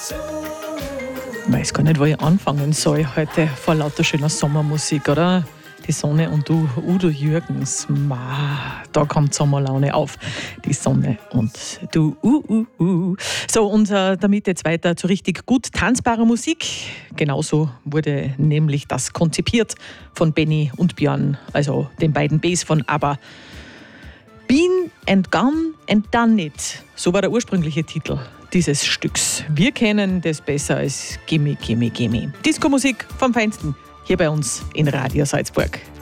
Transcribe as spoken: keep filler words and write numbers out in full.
Ich weiß gar nicht, wo ich anfangen soll heute vor lauter schöner Sommermusik, oder? Die Sonne und du, Udo Jürgens, ma, da kommt Sommerlaune auf. Die Sonne und du, uh, uh, uh. So, und äh, damit jetzt weiter zu richtig gut tanzbarer Musik. Genauso wurde nämlich das konzipiert von Benny und Björn, also den beiden Bs von ABBA. Been and Gone and Done It, so war der ursprüngliche Titel dieses Stücks. Wir kennen das besser als Gimme, Gimme, Gimme. Disco-Musik vom Feinsten, hier bei uns in Radio Salzburg.